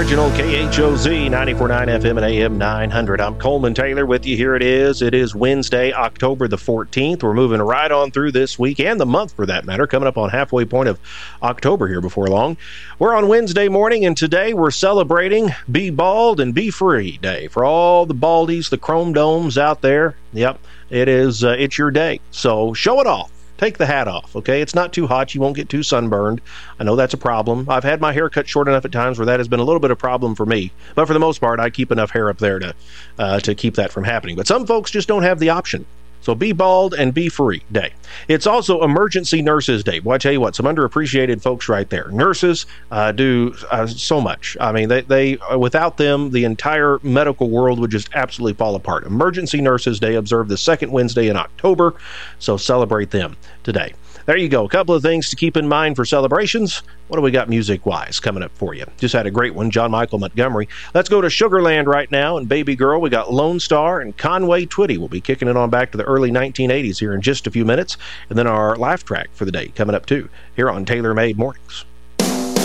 original KHOZ 94.9 FM and AM 900. I'm Coleman Taylor with you. Here it is. It is Wednesday, October the 14th. We're moving right on through this week and the month for that matter, coming up on halfway point of October here before long. We're on Wednesday morning, and today we're celebrating Be Bald and Be Free Day. For all the baldies, the chrome domes out there, yep, it is. It's your day. So show it off. Take the hat off, okay? It's not too hot. You won't get too sunburned. I know that's a problem. I've had my hair cut short enough at times where that has been a little bit of a problem for me. But for the most part, I keep enough hair up there to keep that from happening. But some folks just don't have the option. So Be Bald and Be Free Day. It's also Emergency Nurses Day. Boy, I tell you what, some underappreciated folks right there. Nurses do so much. I mean, they without them, the entire medical world would just absolutely fall apart. Emergency Nurses Day, observed the second Wednesday in October, so celebrate them today. There you go. A couple of things to keep in mind for celebrations. What do we got music-wise coming up for you? Just had a great one, John Michael Montgomery. Let's go to Sugarland right now, and Baby Girl. We got Lone Star and Conway Twitty. We'll be kicking it on back to the early 1980s here in just a few minutes. And then our laugh track for the day coming up, too, here on Taylor Made Mornings.